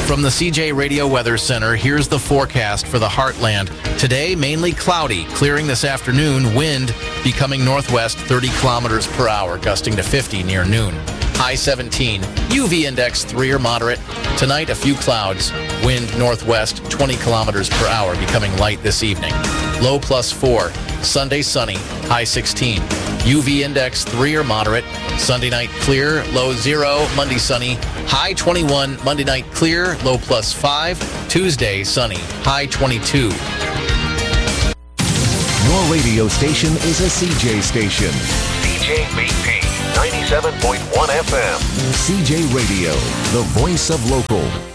From the CJ Radio Weather Center, here's the forecast for the Heartland. Today, mainly cloudy, clearing this afternoon, wind becoming northwest 30 kilometers per hour, gusting to 50 near noon. High 17, UV index 3 or moderate. Tonight, a few clouds, wind northwest 20 kilometers per hour, becoming light this evening. Low +4, Sunday sunny, high 16. UV index 3 or moderate. Sunday night clear, low 0. Monday sunny, high 21. Monday night clear, low +5. Tuesday sunny, high 22. Your radio station is a CJ station. CJBP 97.1 FM. CJ Radio, the voice of local.